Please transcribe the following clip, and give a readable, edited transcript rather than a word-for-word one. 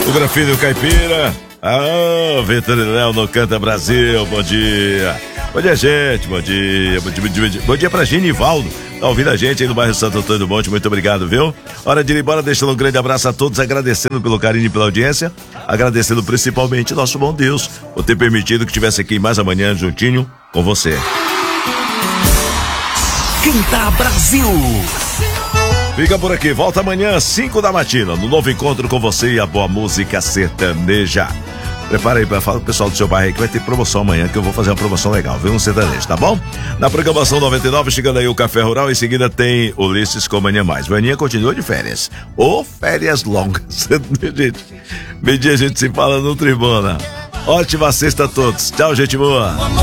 O Grafino Caipira. Vitor e Léo no Canta Brasil, bom dia. Bom dia, gente, bom dia. Bom dia pra Genivaldo, tá ouvindo a gente aí no bairro Santo Antônio do Monte, muito obrigado, viu? Hora de ir embora, deixando um grande abraço a todos, agradecendo pelo carinho e pela audiência, agradecendo principalmente nosso bom Deus por ter permitido que estivesse aqui mais amanhã juntinho com você. Canta Brasil. Fica por aqui, volta amanhã, 5 da matina, no novo encontro com você e a boa música sertaneja. Prepara aí, fala pro pessoal do seu bairro aí que vai ter promoção amanhã, que eu vou fazer uma promoção legal, viu? Um sertanejo, tá bom? Na programação 99, chegando aí o Café Rural, em seguida tem Ulisses com Manhã Mais. Maninha continua de férias, ou férias longas, gente. Meio dia a gente se fala no Tribuna. Ótima sexta a todos, tchau, gente boa.